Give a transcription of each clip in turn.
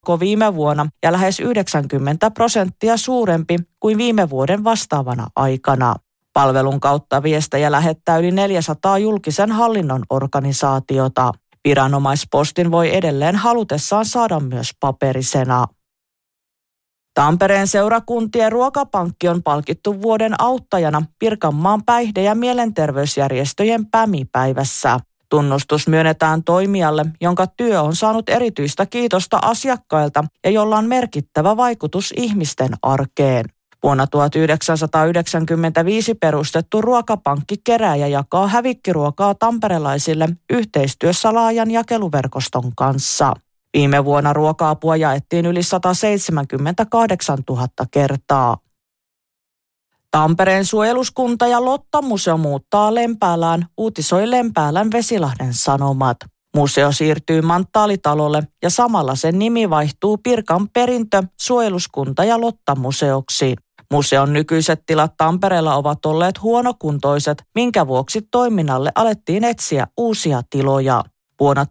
viime vuonna ja lähes 90% suurempi kuin viime vuoden vastaavana aikana. Palvelun kautta viestejä lähettää yli 400 julkisen hallinnon organisaatiota. Viranomaispostin voi edelleen halutessaan saada myös paperisena. Tampereen seurakuntien ruokapankki on palkittu vuoden auttajana Pirkanmaan päihde- ja mielenterveysjärjestöjen PÄMI-päivässä. Tunnustus myönnetään toimijalle, jonka työ on saanut erityistä kiitosta asiakkailta ja jolla on merkittävä vaikutus ihmisten arkeen. Vuonna 1995 perustettu ruokapankki kerää ja jakaa hävikkiruokaa tamperelaisille yhteistyössä laajan jakeluverkoston kanssa. Viime vuonna ruoka-apua jaettiin yli 178 000 kertaa. Tampereen suojeluskunta ja Lotta-museo muuttaa Lempäälään, uutisoi Lempäälän Vesilahden Sanomat. Museo siirtyy Manttaalitalolle ja samalla sen nimi vaihtuu Pirkan perintö-, suojeluskunta ja Lotta-museoksi. Museon nykyiset tilat Tampereella ovat olleet huonokuntoiset, minkä vuoksi toiminnalle alettiin etsiä uusia tiloja. Vuonna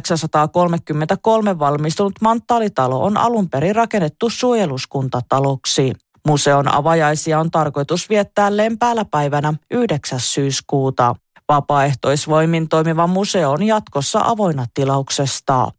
1933 valmistunut Manttaalitalo on alun perin rakennettu suojeluskuntataloksi. Museon avajaisia on tarkoitus viettää Lempäälä päivänä 9. syyskuuta. Vapaaehtoisvoimin toimiva museo on jatkossa avoinna tilauksesta.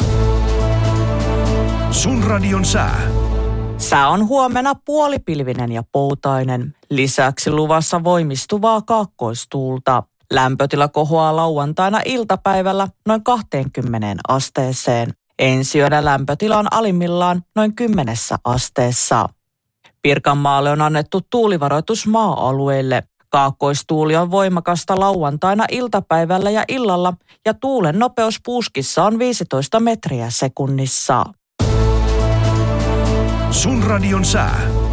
Sun radion sää. Sää on huomenna puolipilvinen ja poutainen. Lisäksi luvassa voimistuvaa kaakkoistuulta. Lämpötila kohoaa lauantaina iltapäivällä noin 20 asteeseen. Ensi yönä lämpötila on alimmillaan noin 10 asteessa. Pirkanmaalle on annettu tuulivaroitus maa-alueille. Kaakkoistuuli on voimakasta lauantaina iltapäivällä ja illalla ja tuulen nopeus puuskissa on 15 metriä sekunnissa. Sun radion sää.